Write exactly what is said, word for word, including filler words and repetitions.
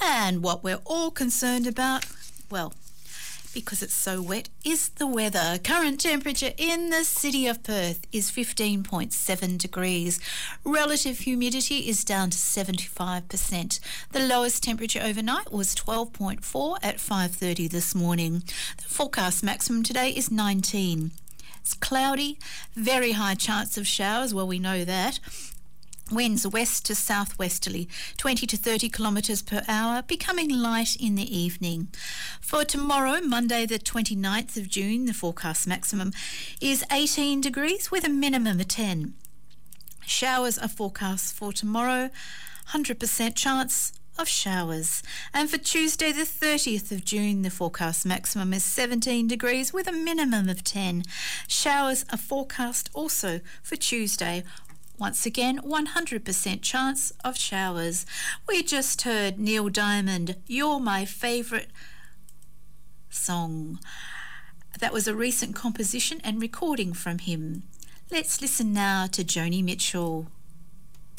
And what we're all concerned about, well, because it's so wet, is the weather. Current temperature in the city of Perth is fifteen point seven degrees. Relative humidity is down to seventy-five percent. The lowest temperature overnight was twelve point four at five thirty this morning. The forecast maximum today is nineteen. It's cloudy, very high chance of showers, well, we know that. Winds west to southwesterly, twenty to thirty kilometres per hour, becoming light in the evening. For tomorrow, Monday the twenty-ninth of June, the forecast maximum is eighteen degrees with a minimum of ten. Showers are forecast for tomorrow, one hundred percent chance of showers. And for Tuesday the thirtieth of June, the forecast maximum is seventeen degrees with a minimum of ten. Showers are forecast also for Tuesday. Once again, one hundred percent chance of showers. We just heard Neil Diamond, You're My Favourite Song. That was a recent composition and recording from him. Let's listen now to Joni Mitchell.